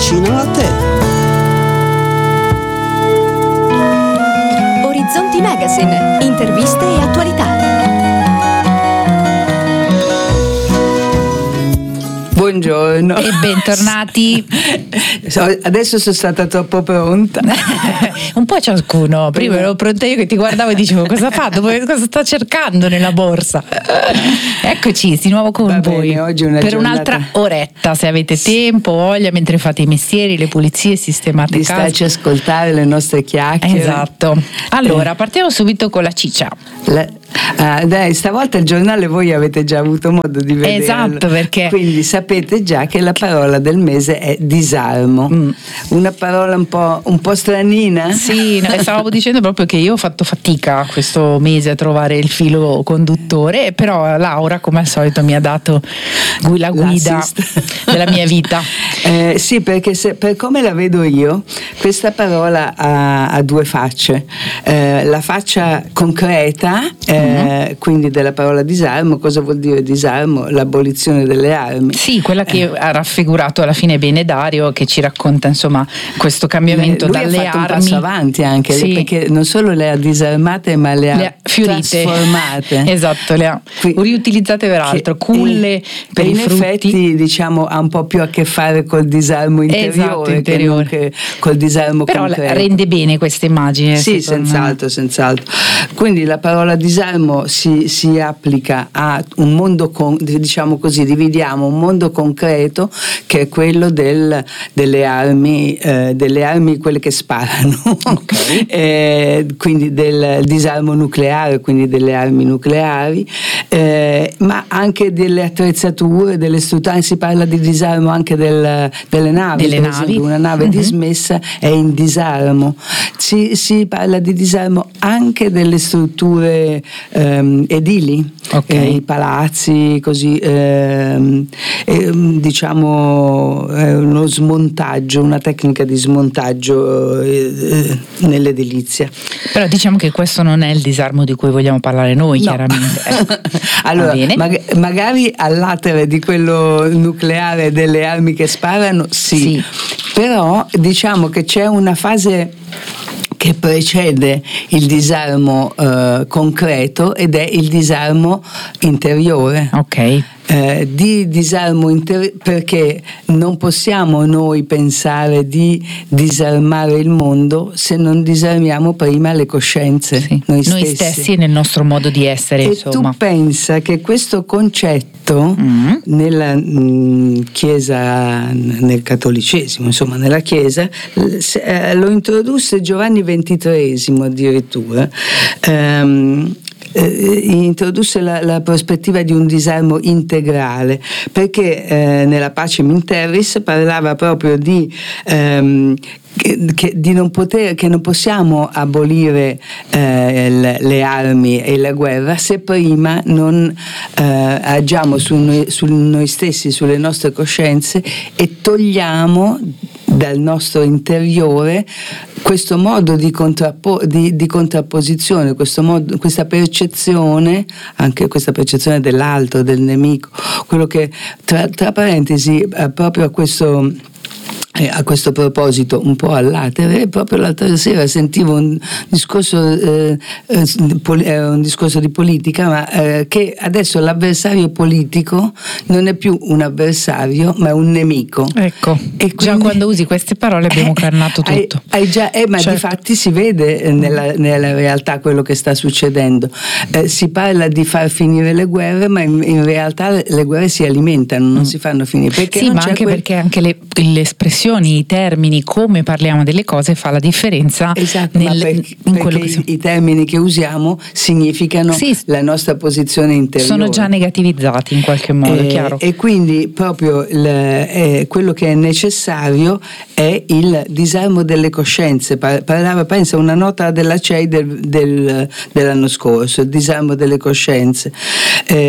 vicino a te. Orizzonti Magazine, interviste e attualità. Buongiorno e bentornati. Adesso sono stata troppo pronta. Un po' ciascuno. Prima ero pronta io che ti guardavo e dicevo cosa fa, cosa sta cercando nella borsa. Eccoci di nuovo con voi per un'altra oretta, se avete tempo, voglia, mentre fate i mestieri, le pulizie, sistemate di casa, starci a ascoltare le nostre chiacchiere. Esatto. Allora partiamo subito con la ciccia. Dai, stavolta il giornale voi avete già avuto modo di vederlo. Esatto, perché quindi sapete già che la parola del mese è disarmo. Una parola un po' stranina. Sì, stavamo dicendo proprio che io ho fatto fatica questo mese a trovare il filo conduttore, però Laura come al solito mi ha dato la guida della mia vita. Sì, perché per come la vedo io, questa parola ha due facce. La faccia concreta, quindi della parola disarmo. Cosa vuol dire disarmo? L'abolizione delle armi. Sì, quella che ha raffigurato alla fine Benedario, che ci racconta insomma questo cambiamento lui dalle ha fatto armi. Un passo avanti anche, sì, perché non solo le ha disarmate ma le ha fiorite, trasformate. Esatto, le ha riutilizzate per altro, culle per i frutti. In effetti diciamo ha un po' più a che fare col disarmo interiore, che non che col disarmo concreto. Però rende bene questa immagine. Sì, senz'altro. Quindi la parola disarmo si applica a un mondo, diciamo così, dividiamo un mondo concreto che è quello delle armi, quelle che sparano, okay. Quindi del disarmo nucleare, quindi delle armi nucleari, ma anche delle attrezzature, delle strutture. Si parla di disarmo anche delle navi. Esempio, una nave dismessa è in disarmo. Si parla di disarmo anche delle strutture edili, okay. I palazzi, così diciamo uno smontaggio, una tecnica di smontaggio nell'edilizia. Però diciamo che questo non è il disarmo di cui vogliamo parlare noi, no. Chiaramente. Allora, magari all'atere di quello nucleare, delle armi che sparano, sì. Però diciamo che c'è una fase che precede il disarmo concreto ed è il disarmo interiore. Ok. Di disarmo perché non possiamo noi pensare di disarmare il mondo se non disarmiamo prima le coscienze, sì. noi stessi nel nostro modo di essere. E insomma. Tu pensa che questo concetto nella Chiesa, nel cattolicesimo, insomma nella Chiesa, lo introdusse Giovanni XXIII addirittura. Introdusse la prospettiva di un disarmo integrale, perché nella Pacem in Terris parlava proprio che non possiamo abolire le armi e la guerra se prima non agiamo su noi stessi, sulle nostre coscienze, e togliamo dal nostro interiore questo modo di contrapposizione, questa percezione, anche questa percezione dell'altro, del nemico, quello che tra parentesi proprio a questo proposito, un po' all'atere, proprio l'altra sera sentivo un discorso di politica, ma che adesso l'avversario politico non è più un avversario ma è un nemico. Ecco, e già quando usi queste parole abbiamo carnato tutto. Ma certo. Difatti si vede nella realtà quello che sta succedendo. Si parla di far finire le guerre, ma in realtà le guerre si alimentano, non si fanno finire. Perché sì, ma anche perché anche le espressioni, i termini, come parliamo delle cose fa la differenza. Esatto, in quello che i termini che usiamo significano la nostra posizione interiore. Sono già negativizzati in qualche modo, chiaro. E quindi proprio quello che è necessario è il disarmo delle coscienze. Pensa una nota della CEI dell'anno scorso, il disarmo delle coscienze.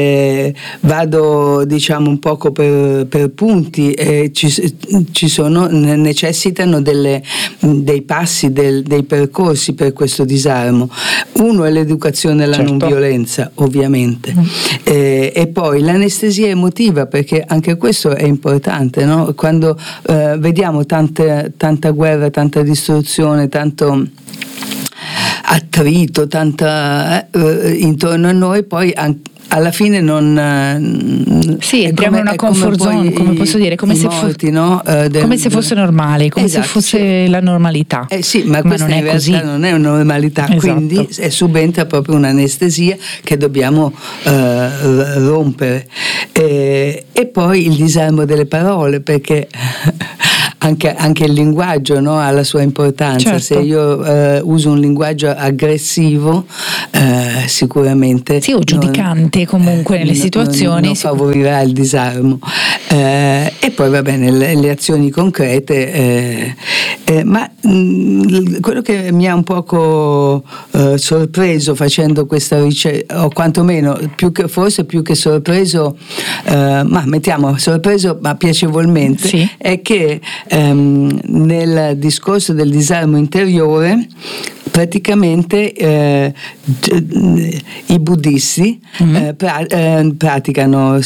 Vado diciamo un poco per punti. Ci sono necessitano dei passi, dei percorsi per questo disarmo. Uno è l'educazione alla non violenza, ovviamente, e poi l'anestesia emotiva, perché anche questo è importante, no? Quando vediamo tanta guerra, tanta distruzione, tanto attrito, tanta intorno a noi, poi alla fine non entriamo in una comfort zone, come posso dire, come se fosse normale, come se fosse la normalità. Sì, ma questa non in è realtà così. Non è una normalità, quindi subentra proprio un'anestesia che dobbiamo rompere. E poi il disarmo delle parole, perché anche il linguaggio, no, ha la sua importanza. Se io uso un linguaggio aggressivo, sicuramente o giudicante comunque nelle situazioni non favorirà il disarmo. E poi va bene, le azioni concrete, ma quello che mi ha un poco sorpreso facendo questa ricerca, o quantomeno forse più che sorpreso, ma mettiamo sorpreso ma piacevolmente, è che nel discorso del disarmo interiore praticamente i buddisti praticano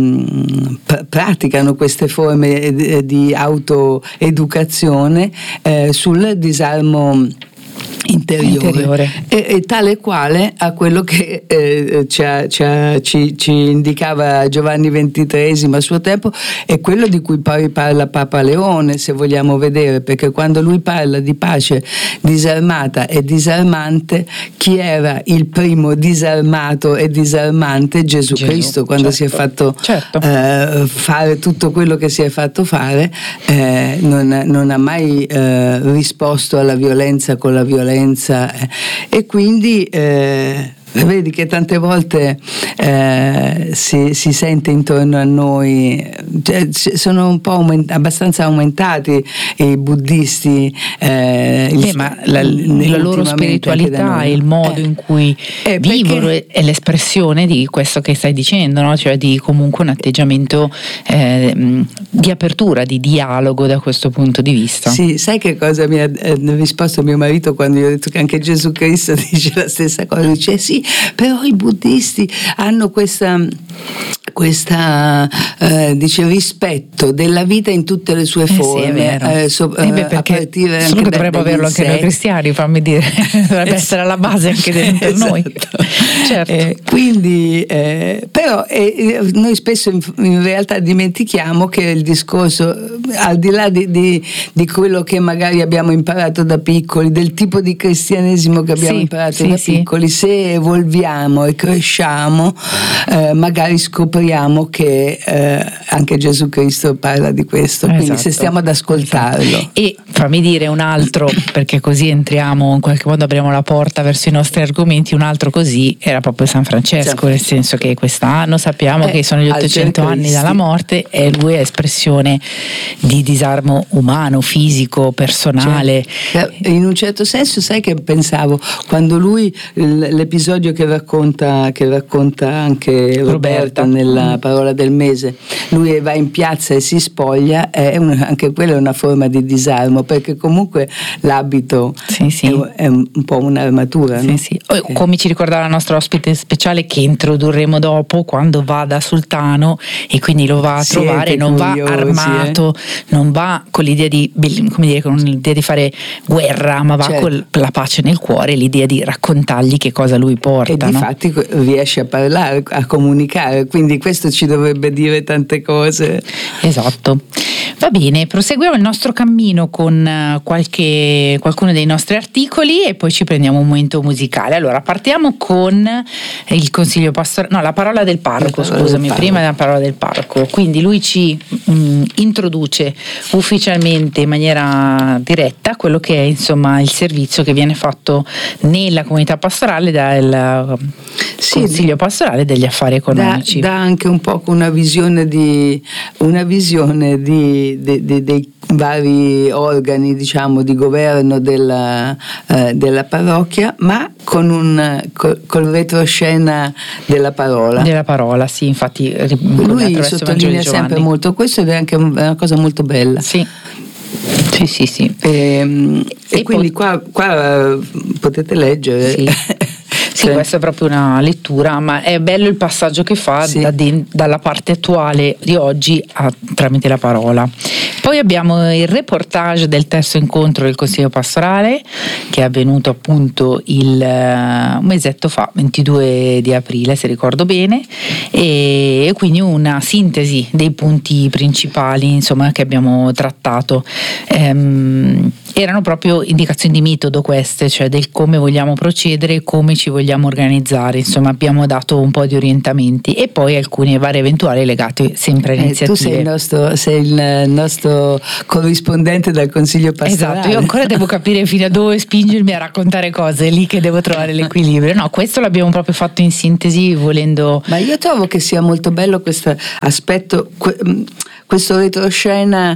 queste forme di autoeducazione sul disarmo interiore. E tale quale a quello che ci indicava Giovanni XXIII a suo tempo, è quello di cui poi parla Papa Leone, se vogliamo vedere, perché quando lui parla di pace disarmata e disarmante, chi era il primo disarmato e disarmante? Gesù Cristo, quando si è fatto fare tutto quello che si è fatto fare, non ha mai risposto alla violenza con la violenza, e quindi vedi che tante volte si sente intorno a noi, sono un po' abbastanza aumentati i buddisti, ma la loro spiritualità e il modo in cui vivono è l'espressione di questo che stai dicendo, no? Cioè di comunque un atteggiamento di apertura, di dialogo da questo punto di vista. Sì, sai che cosa mi ha risposto mio marito quando io ho detto che anche Gesù Cristo dice la stessa cosa? Dice sì, però i buddisti hanno questa dice rispetto della vita in tutte le sue forme, a partire anche solo che dovremmo averlo anche noi cristiani, fammi dire, dovrebbe essere alla base anche per noi. Certo. Quindi però noi spesso in realtà dimentichiamo che il discorso, al di là di quello che magari abbiamo imparato da piccoli, del tipo di cristianesimo che abbiamo imparato da piccoli, se evolviamo e cresciamo, magari scopriamo che anche Gesù Cristo parla di questo, quindi se stiamo ad ascoltarlo. E fammi dire un altro, perché così entriamo, in qualche modo apriamo la porta verso i nostri argomenti, un altro così era proprio San Francesco, nel senso che quest'anno sappiamo che sono gli 800 anni dalla morte, e lui è espressione di disarmo umano, fisico, personale. In un certo senso, sai che pensavo, quando lui, l'episodio che racconta anche Roberta nella Parola del Mese, lui va in piazza e si spoglia, anche quella è una forma di disarmo, perché comunque l'abito è un po' un'armatura, no? Come ci ricordava la nostra ospite speciale, che introdurremo dopo, quando va da sultano e quindi lo va a trovare, non va armato, non va con l'idea di, come dire, con l'idea di fare guerra, ma va con la pace nel cuore, l'idea di raccontargli che cosa lui porta, e difatti riesce a parlare, a comunicare, quindi questo ci dovrebbe dire tante cose. Esatto. Va bene, proseguiamo il nostro cammino con qualcuno dei nostri articoli e poi ci prendiamo un momento musicale. Allora, partiamo con il consiglio pastorale, la parola del parroco, prima della parola del parroco. Quindi lui ci introduce ufficialmente in maniera diretta quello che è, insomma, il servizio che viene fatto nella comunità pastorale dal consiglio pastorale degli affari economici. Dà anche un po' una visione dei vari organi, diciamo, di governo della parrocchia, ma col retroscena della parola. Della parola, sì, infatti lui sottolinea sempre molto questo, ed è anche una cosa molto bella. Sì. Sì. E quindi qua potete leggere. Sì. Sì, questa è proprio una lettura, ma è bello il passaggio che fa dalla parte attuale di oggi tramite la parola. Poi abbiamo il reportage del terzo incontro del Consiglio Pastorale, che è avvenuto appunto un mesetto fa, 22 di aprile se ricordo bene, e quindi una sintesi dei punti principali, insomma, che abbiamo trattato. Erano proprio indicazioni di metodo queste, cioè del come vogliamo procedere, come ci vogliamo organizzare, insomma abbiamo dato un po' di orientamenti e poi alcuni vari eventuali legati sempre a iniziative. Tu sei il nostro corrispondente dal Consiglio Pastorale. Esatto, io ancora devo capire fino a dove spingermi a raccontare cose, è lì che devo trovare l'equilibrio. No, questo l'abbiamo proprio fatto in sintesi volendo. Ma io trovo che sia molto bello questo aspetto, questo retroscena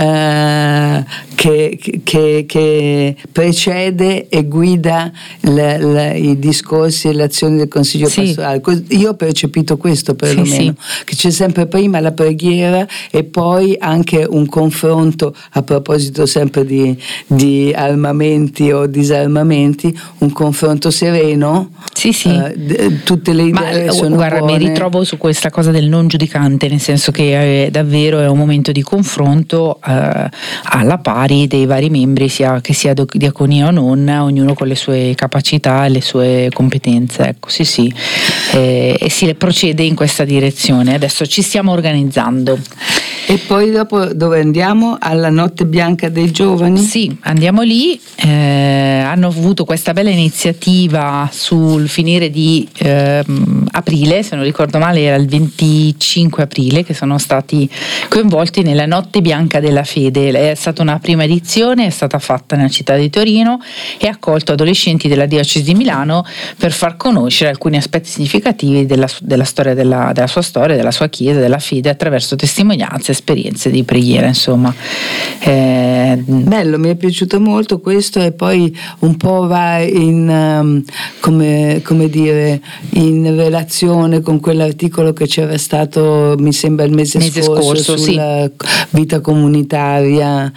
che precede e guida i discorsi e le azioni del Consiglio Pastorale. Io ho percepito questo perlomeno, che c'è sempre prima la preghiera e poi anche un confronto, a proposito sempre di armamenti o disarmamenti, un confronto sereno. Tutte le idee sono guarda, buone. Mi ritrovo su questa cosa del non giudicante, nel senso che davvero è un momento di confronto alla pari dei vari membri, sia che sia diaconia o non, ognuno con le sue capacità e le sue competenze. Ecco, e si procede in questa direzione. Adesso ci stiamo organizzando. E poi dopo dove andiamo? Alla Notte Bianca dei Giovani? Sì, andiamo lì. Hanno avuto questa bella iniziativa sul finire di aprile, se non ricordo male era il 25 aprile, che sono stati coinvolti nella Notte Bianca della Fede. È stata una prima edizione, è stata fatta nella città di Torino e ha accolto adolescenti della diocesi di Milano per far conoscere alcuni aspetti significativi della storia della sua storia, della sua chiesa, della fede, attraverso testimonianze, esperienze di preghiera, insomma. Bello, mi è piaciuto molto questo, e poi un po' va in come dire, in relazione con quell'articolo che c'era stato, mi sembra il mese scorso sulla vita comunitaria,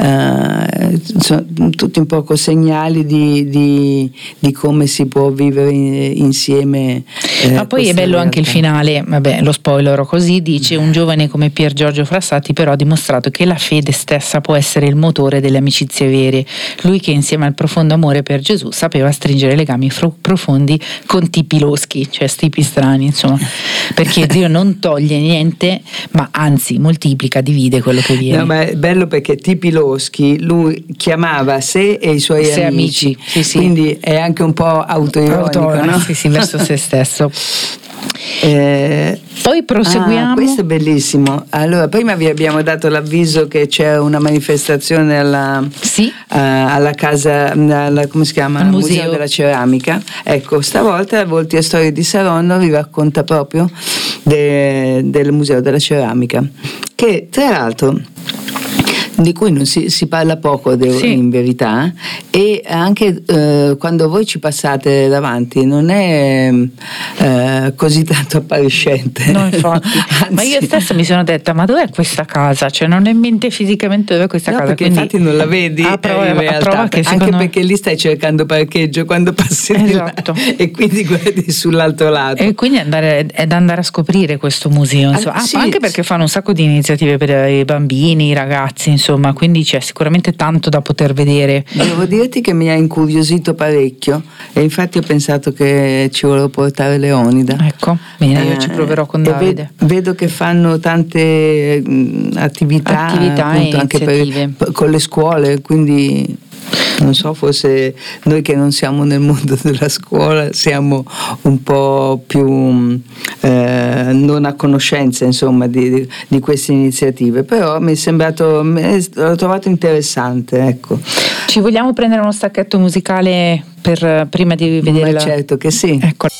tutti un poco segnali di come si può vivere insieme. Ma poi è bello anche il finale, vabbè, lo spoilerò così, dice: un giovane come Pier Giorgio Frassati però ha dimostrato che la fede stessa può essere il motore delle amicizie vere, lui che insieme al profondo amore per Gesù sapeva stringere legami profondi con tipi loschi, cioè tipi strani, insomma, perché Dio non toglie niente, ma anzi moltiplica, divide quello che viene. No, ma è bello perché tipi loschi lui chiamava sé e i suoi amici. Sì. Quindi è anche un po' autoironico, no? Sì, verso se stesso. Poi proseguiamo. Questo è bellissimo. Allora, prima vi abbiamo dato l'avviso che c'è una manifestazione alla casa, come si chiama? Al museo della ceramica. Ecco, stavolta Volti e Storie di Saronno vi racconta proprio del museo della ceramica, che tra l'altro di cui non si parla poco in verità, e anche quando voi ci passate davanti non è così tanto appariscente. No, infatti. Ma io stessa mi sono detta: ma dov'è questa casa? Cioè non ho in mente fisicamente dov'è questa casa. Perché infatti non la vedi in realtà, che anche perché lì stai cercando parcheggio quando passi di là, e quindi guardi sull'altro lato. E quindi è da andare a scoprire questo museo, anche perché fanno un sacco di iniziative per i bambini, i ragazzi, insomma, quindi c'è sicuramente tanto da poter vedere. Devo dirti che mi ha incuriosito parecchio, e infatti ho pensato che ci volevo portare Leonida. Ecco, bene, io ci proverò con Davide. Vedo che fanno tante attività appunto, anche con le scuole, quindi non so, forse noi che non siamo nel mondo della scuola siamo un po' più non a conoscenza, insomma, di queste iniziative, però l'ho trovato interessante, ecco. Ci vogliamo prendere uno stacchetto musicale prima di vedere certo che sì. Ecco.